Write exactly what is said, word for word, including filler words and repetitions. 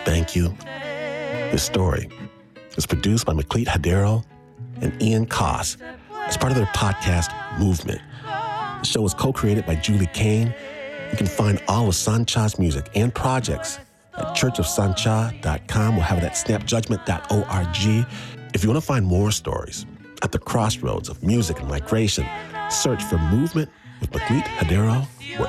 Thank You. This story is produced by Maklit Hadero and Ian Koss as part of their podcast, Movement. The show was co-created by Julie Kane. You can find all of Sancha's music and projects at church of sancha dot com. We'll have it at snap judgment dot org. If you want to find more stories at the crossroads of music and migration, search for Movement with Maklit Hadero